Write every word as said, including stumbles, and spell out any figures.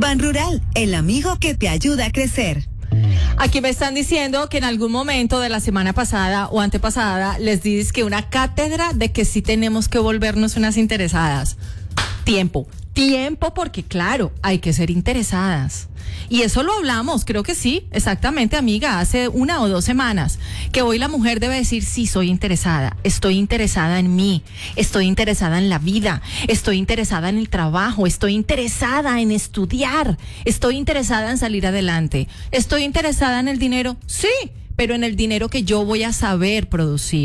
Ban Rural, el amigo que te ayuda a crecer. Aquí me están diciendo que en algún momento de la semana pasada o antepasada les di que una cátedra de que sí tenemos que volvernos unas interesadas. Tiempo, tiempo porque claro, hay que ser interesadas. Y eso lo hablamos, creo que sí, exactamente, amiga, hace una o dos semanas, que hoy la mujer debe decir, sí, soy interesada, estoy interesada en mí, estoy interesada en la vida, estoy interesada en el trabajo, estoy interesada en estudiar, estoy interesada en salir adelante, estoy interesada en el dinero, sí, pero en el dinero que yo voy a saber producir.